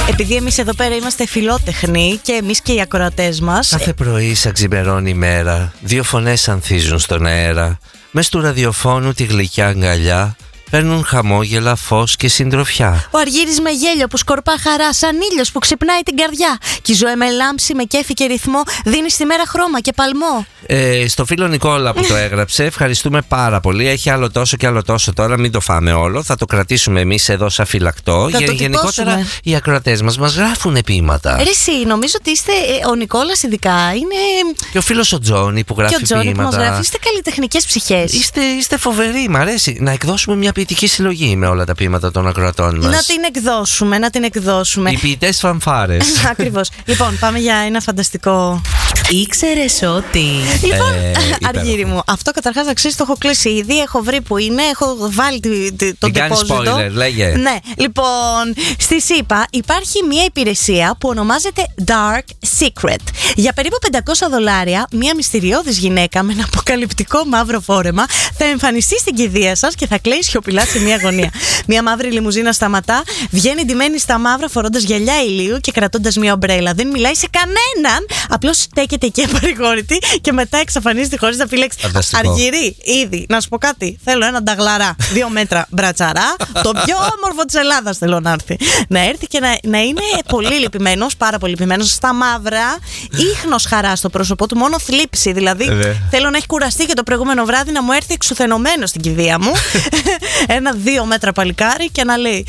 Επειδή εμείς εδώ πέρα είμαστε φιλότεχνοι και εμείς και οι ακροατές μας. Κάθε πρωί σαν ξημερώνει η μέρα, δύο φωνές ανθίζουν στον αέρα. Μες του ραδιοφώνου τη γλυκιά αγκαλιά παίρνουν χαμόγελα, φως και συντροφιά. Ο Αργύρης με γέλιο που σκορπά χαρά, σαν ήλιος που ξυπνάει την καρδιά. Κι η Ζωέ με λάμψη, με κέφι και ρυθμό, δίνει στη μέρα χρώμα και παλμό. Στο φίλο Νικόλα που το έγραψε, ευχαριστούμε πάρα πολύ. Έχει άλλο τόσο και άλλο τόσο τώρα, μην το φάμε όλο. Θα το κρατήσουμε εμείς εδώ σαν φυλακτό. Γενικότερα οι ακροατές μας γράφουν ποίηματα. Εσύ, νομίζω ότι είστε, ο Νικόλας ειδικά είναι. Και ο φίλος ο Τζόνι που γράφει ποίηματα. Και ο Τζόνι που μας γράφει, είστε καλλιτεχνικές ψυχές. Είστε φοβεροί, μ' αρέσει. Να εκδώσουμε μια ποιητική συλλογή με όλα τα ποίηματα των ακροατών μας. Να την εκδώσουμε. Οι ποιητές φανφάρες. Ακριβώς. Λοιπόν, πάμε για ένα φανταστικό. Ήξερες ότι. Λοιπόν, Αργύρη μου, αυτό καταρχάς αξίζει, το έχω κλείσει ήδη. Έχω βρει που είναι, έχω βάλει τον τεπόζιτο. Spoiler, λέγε. Ναι, λοιπόν, στη ΣΥΠΑ υπάρχει μια υπηρεσία που ονομάζεται Dark Secret. Για περίπου $500, μια μυστηριώδης γυναίκα με ένα αποκαλυπτικό μαύρο φόρεμα θα εμφανιστεί στην κηδεία σας και θα κλαίει σιωπηλά σε μια γωνία. Μια μαύρη λιμουζίνα σταματά, βγαίνει ντυμένη στα μαύρα, φορώντας γυαλιά ηλίου και κρατώντας μια ομπρέλα. Δεν μιλάει σε κανέναν, απλώς στέκεται εκεί απαρηγόρητη και μετά εξαφανίζεται χωρίς να φύλαξει. Αργυρή, ήδη, να σου πω κάτι. Θέλω έναν νταγλαρά, 2 μέτρα μπρατσαρά, το πιο όμορφο της Ελλάδας θέλω να έρθει. Να έρθει και να είναι πολύ λυπημένος, πάρα πολύ λυπημένος, στα μαύρα, ίχνος χαρά στο πρόσωπό του, μόνο θλίψη. Δηλαδή, θέλω να έχει κουραστεί και το προηγούμενο βράδυ να μου έρθει εξουθενωμένο στην κηδεία μου. Ένα 2 μέτρα παλικάρι και να λέει: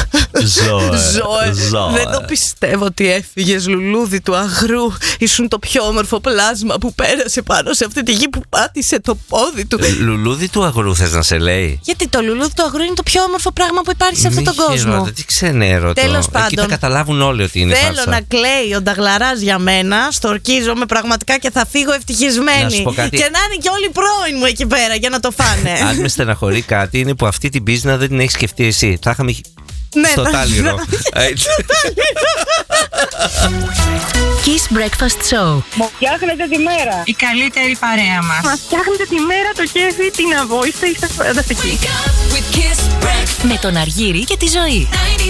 Ζωέ, δεν το πιστεύω ότι έφυγες, λουλούδι του αγρού. Ήσουν το πιο όμορφο πλάσμα που πέρασε πάνω σε αυτή τη γη που πάτησε το πόδι του. Λουλούδι του αγρού θες να σε λέει? Γιατί το λουλούδι του αγρού είναι το πιο όμορφο πράγμα που υπάρχει σε αυτόν τον κόσμο. Τι ξενέρωτο. Τέλος πάντων, εκεί θα καταλάβουν όλοι ότι είναι θέλω φάρσα. να κλαίει ο νταγλαράς για μένα. Στορκίζομαι πραγματικά και θα φύγω ευτυχισμένη. Και να είναι και όλοι οι πρώην μου εκεί πέρα για να το φάνε. Αν με στεναχωρεί κάτι είναι που αυτή την πίσνα δεν την έχεις σκεφτεί εσύ. Θα είχαμε στο Τάλιρο. Kiss Breakfast Show. Μου φτιάχνετε τη μέρα. Η καλύτερη παρέα μας. Μας φτιάχνετε τη μέρα, το κέφι, την αβόηστα, είστε φανταστικοί. Με τον Αργύρη και τη Ζωή.